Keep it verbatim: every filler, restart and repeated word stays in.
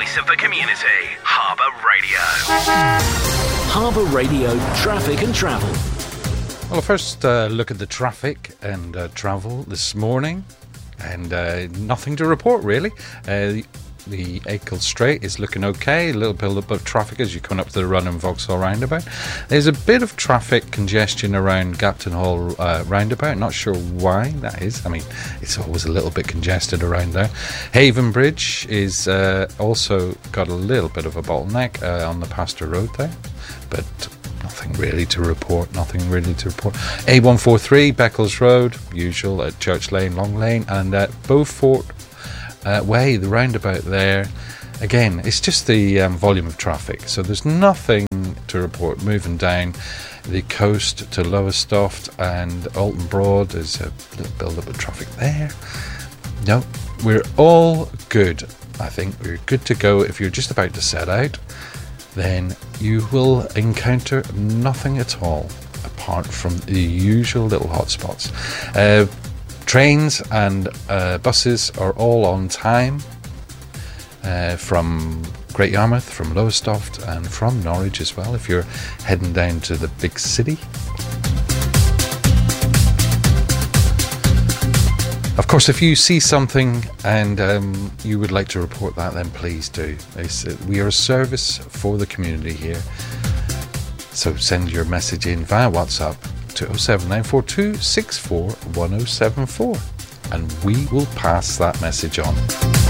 voice of the community. Harbour Radio. Harbour Radio Traffic and Travel. Well, first uh, look at the traffic and uh, travel this morning, and uh, nothing to report really. Uh, the Achill Straight is looking okay. A little bit of traffic as you come up to the Run and Vauxhall roundabout. There's a bit of traffic congestion around Gapton Hall uh, roundabout. Not sure why that is. I mean, it's always a little bit congested around there. Haven Bridge is uh, also got a little bit of a bottleneck uh, on the Pastor Road there, but nothing really to report. Nothing really to report. A one forty-three Beccles Road, usual at Church Lane, Long Lane, and at Beaufort Uh, way, the roundabout there. Again, it's just the um, volume of traffic. So there's nothing to report. Moving down the coast to Lowestoft and Alton Broad, there's a little build-up of traffic there. No, we're all good. I think we're good to go. If you're just about to set out, then you will encounter nothing at all apart from the usual little hotspots. Uh, Trains and uh, buses are all on time uh, from Great Yarmouth, from Lowestoft and from Norwich as well if you're heading down to the big city. Of course, if you see something and um, you would like to report that, then please do. It's, uh, we are a service for the community here. So send your message in via WhatsApp to oh seven nine four two six four one oh seven four and we will pass that message on.